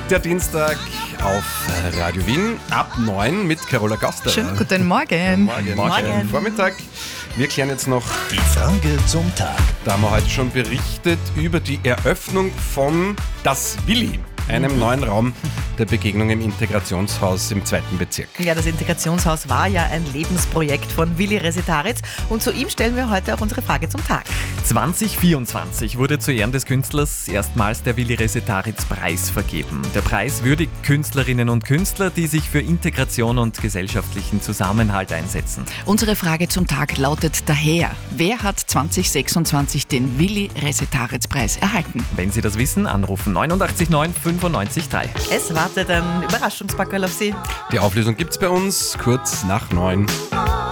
Der Dienstag auf Radio Wien ab 9 mit Carola Gaster. Schönen guten Morgen. Morgen. Vormittag. Wir klären jetzt noch Die Frage zum Tag. Da haben wir heute schon berichtet über die Eröffnung von Das Willi, einem neuen Raum der Begegnung im Integrationshaus im 2. Bezirk. Ja, das Integrationshaus war ja ein Lebensprojekt von Willi Resetaritz und zu ihm stellen wir heute auch unsere Frage zum Tag. 2024 wurde zu Ehren des Künstlers erstmals der Willi Resetaritz Preis vergeben. Der Preis würdigt Künstlerinnen und Künstler, die sich für Integration und gesellschaftlichen Zusammenhalt einsetzen. Unsere Frage zum Tag lautet daher: Wer hat 2026 den Willi Resetaritz Preis erhalten? Wenn Sie das wissen, anrufen 89 9 95 3. Es wartet ein Überraschungspackerl auf Sie. Die Auflösung gibt's bei uns kurz nach 9.